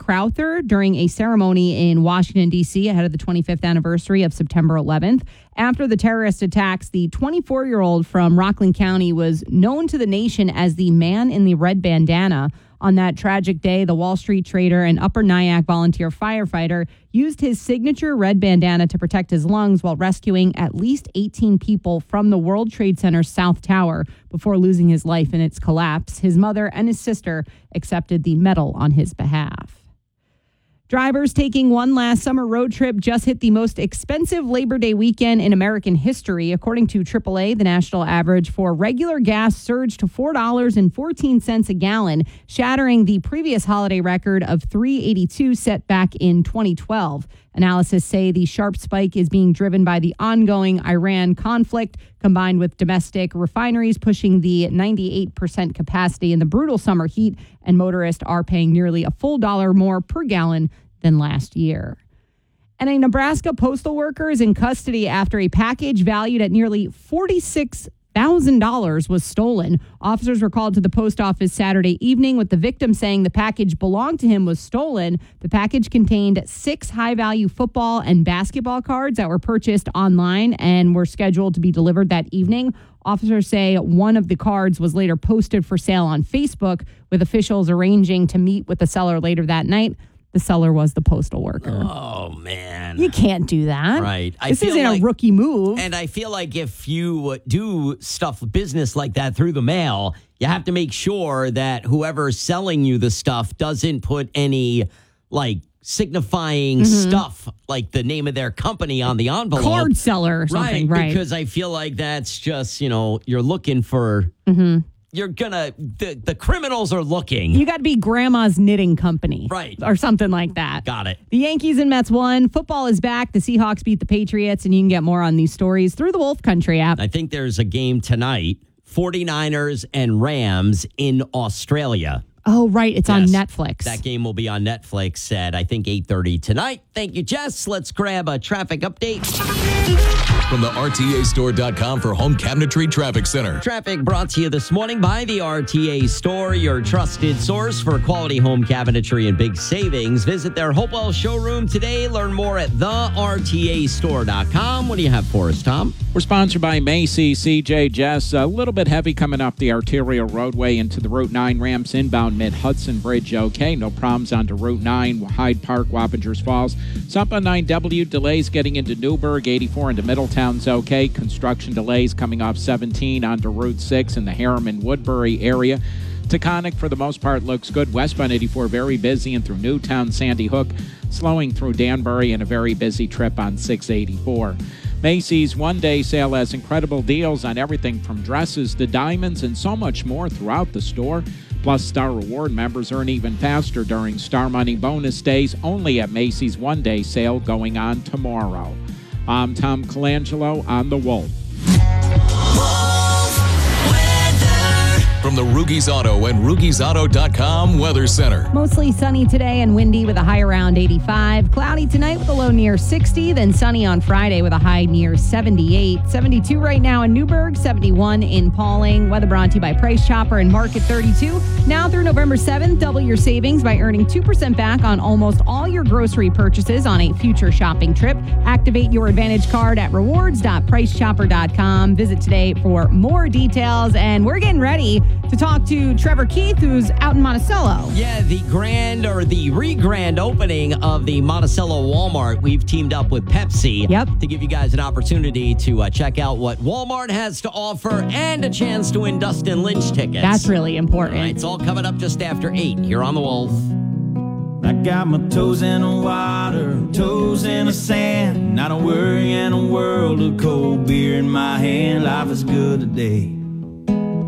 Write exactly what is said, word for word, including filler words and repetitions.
Crowther during a ceremony in Washington, D C ahead of the twenty-fifth anniversary of September eleventh. After the terrorist attacks, the twenty-four-year-old from Rockland County was known to the nation as the man in the red bandana. On that tragic day, the Wall Street trader and Upper Nyack volunteer firefighter used his signature red bandana to protect his lungs while rescuing at least eighteen people from the World Trade Center South Tower before losing his life in its collapse. His mother and his sister accepted the medal on his behalf. Drivers taking one last summer road trip just hit the most expensive Labor Day weekend in American history. According to triple A, the national average for regular gas surged to four dollars and fourteen cents a gallon, shattering the previous holiday record of three dollars and eighty-two cents set back in twenty twelve. Analysts say the sharp spike is being driven by the ongoing Iran conflict, combined with domestic refineries pushing the ninety-eight percent capacity in the brutal summer heat, and motorists are paying nearly a full dollar more per gallon than last year. And a Nebraska postal worker is in custody after a package valued at nearly forty-six thousand dollars was stolen. Officers were called to the post office Saturday evening with the victim saying the package belonged to him was stolen. The package contained six high-value football and basketball cards that were purchased online and were scheduled to be delivered that evening. Officers say one of the cards was later posted for sale on Facebook, with officials arranging to meet with the seller later that night. The seller was the postal worker. Oh, man. You can't do that. Right. I This feel isn't like, a rookie move. And I feel like if you do stuff, business like that through the mail, you have to make sure that whoever's selling you the stuff doesn't put any, like, signifying mm-hmm. stuff, like the name of their company on the envelope. Card seller or something, right? Right. Because I feel like that's just, you know, you're looking for... Mm-hmm. You're gonna, the, the criminals are looking. You got to be grandma's knitting company. Right. Or something like that. Got it. The Yankees and Mets won. Football is back. The Seahawks beat the Patriots, and you can get more on these stories through the Wolf Country app. I think there's a game tonight, forty-niners and Rams in Australia. Oh, right. It's yes, on Netflix. That game will be on Netflix at, I think, eight thirty tonight. Thank you, Jess. Let's grab a traffic update. From the R T A store dot com for Home Cabinetry Traffic Center. Traffic brought to you this morning by the R T A Store, your trusted source for quality home cabinetry and big savings. Visit their Hopewell showroom today. Learn more at the R T A store dot com. What do you have for us, Tom? We're sponsored by Macy's. C J, Jess. A little bit heavy coming up the arterial roadway into the Route nine ramps inbound mid-Hudson Bridge. Okay, no problems onto Route nine, Hyde Park, Wappingers Falls. South on nine W, delays getting into Newburgh, eighty-four into Middletown's okay. Construction delays coming off seventeen onto Route six in the Harriman-Woodbury area. Taconic, for the most part, looks good. Westbound eighty-four, very busy, and through Newtown, Sandy Hook, slowing through Danbury, and a very busy trip on six eighty-four. Macy's one-day sale has incredible deals on everything from dresses to diamonds and so much more throughout the store. Plus, Star Reward members earn even faster during Star Money bonus days, only at Macy's one-day sale going on tomorrow. I'm Tom Colangelo on The Wolf. From the Rugies Auto and Rugies Auto dot com Weather Center. Mostly sunny today and windy with a high around eighty-five. Cloudy tonight with a low near sixty. Then sunny on Friday with a high near seventy-eight. seventy-two right now in Newburgh. seventy-one in Pauling. Weather brought to you by Price Chopper and Market thirty-two. Now through November seventh, double your savings by earning two percent back on almost all your grocery purchases on a future shopping trip. Activate your Advantage card at rewards dot price chopper dot com. Visit today for more details. And we're getting ready to talk to Trevor Keith, who's out in Monticello. Yeah, the grand or the re-grand opening of the Monticello Walmart. We've teamed up with Pepsi yep. to give you guys an opportunity to uh, check out what Walmart has to offer and a chance to win Dustin Lynch tickets. That's really important. All right, it's all coming up just after eight here on The Wolf. I got my toes in the water, toes in the sand. Not a worry in a world of cold beer in my hand. Life is good today.